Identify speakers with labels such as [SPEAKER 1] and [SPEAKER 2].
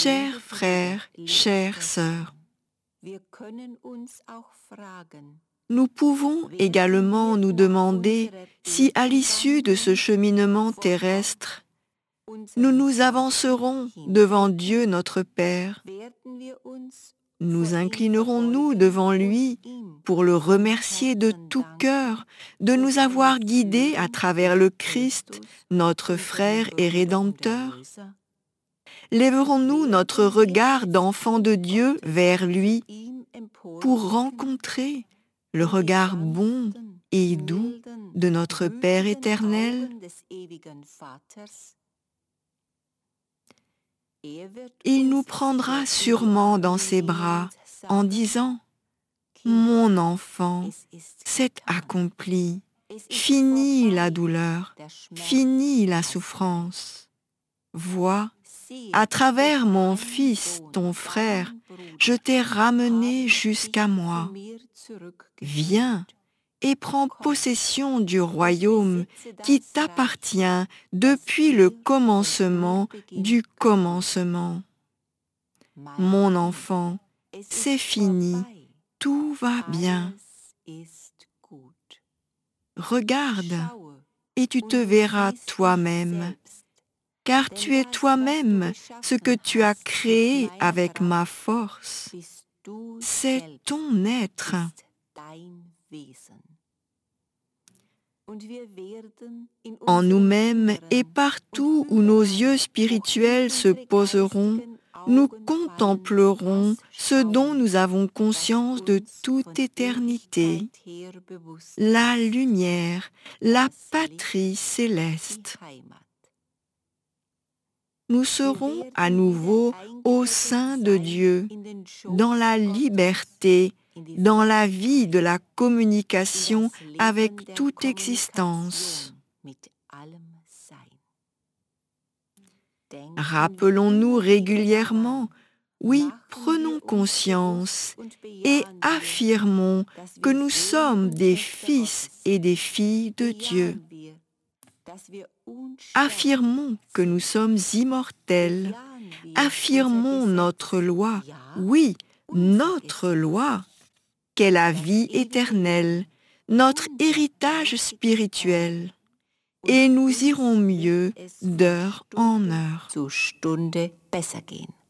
[SPEAKER 1] Chers frères, chères sœurs, nous pouvons également nous demander si, à l'issue de ce cheminement terrestre, nous nous avancerons devant Dieu notre Père. Nous inclinerons-nous devant lui pour le remercier de tout cœur de nous avoir guidés à travers le Christ, notre frère et Rédempteur? Lèverons-nous notre regard d'enfant de Dieu vers lui pour rencontrer le regard bon et doux de notre Père éternel? Il nous prendra sûrement dans ses bras en disant: « Mon enfant, c'est accompli, fini la douleur, fini la souffrance. Vois, à travers mon fils, ton frère, je t'ai ramené jusqu'à moi. Viens et prends possession du royaume qui t'appartient depuis le commencement du commencement. Mon enfant, c'est fini, tout va bien. Regarde, et tu te verras toi-même, car tu es toi-même ce que tu as créé avec ma force. C'est ton être. » En nous-mêmes et partout où nos yeux spirituels se poseront, nous contemplerons ce dont nous avons conscience de toute éternité, la lumière, la patrie céleste. Nous serons à nouveau au sein de Dieu, dans la liberté, dans la vie de la communication avec toute existence. Rappelons-nous régulièrement, oui, prenons conscience et affirmons que nous sommes des fils et des filles de Dieu. Affirmons que nous sommes immortels. Affirmons notre loi, oui, notre loi, qu'est la vie éternelle, notre héritage spirituel. Et nous irons mieux d'heure en heure.